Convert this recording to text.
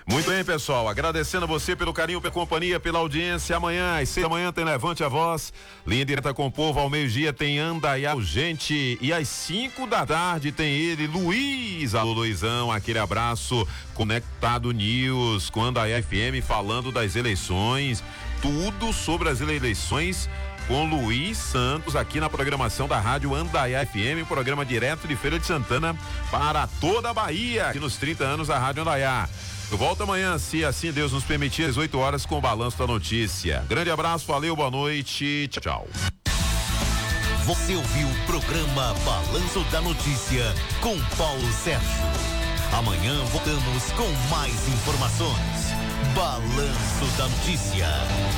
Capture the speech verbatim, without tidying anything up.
Muito bem, pessoal, agradecendo a você pelo carinho, pela companhia, pela audiência. Amanhã, às seis da manhã, tem Levante a Voz, linha direta com o povo. Ao meio-dia tem Andaiá Urgente e às cinco da tarde tem ele, Luiz. Alô, Luizão, aquele abraço. Conectado News com Andaiá F M, falando das eleições, tudo sobre as eleições com Luiz Santos aqui na programação da Rádio Andaiá F M, programa direto de Feira de Santana para toda a Bahia, aqui nos trinta anos da Rádio Andaiá. Eu volto amanhã, se assim Deus nos permitir, às oito horas com o Balanço da Notícia. Grande abraço, valeu, boa noite, tchau, tchau. Você ouviu o programa Balanço da Notícia com Paulo Sérgio. Amanhã voltamos com mais informações. Balanço da Notícia.